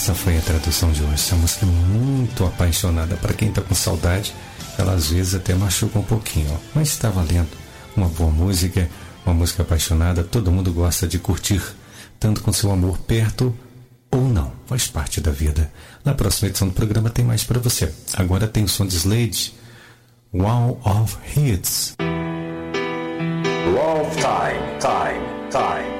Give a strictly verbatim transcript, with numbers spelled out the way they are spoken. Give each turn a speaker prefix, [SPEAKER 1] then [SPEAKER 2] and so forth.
[SPEAKER 1] Essa foi a tradução de hoje. Essa música é muito apaixonada. Para quem tá com saudade, ela às vezes até machuca um pouquinho, ó. Mas está valendo. Uma boa música, uma música apaixonada, todo mundo gosta de curtir, tanto com seu amor perto ou não. Faz parte da vida. Na próxima edição do programa tem mais para você. Agora tem o som de Slade, Wall of Hits.
[SPEAKER 2] Wall of Time, Time, Time.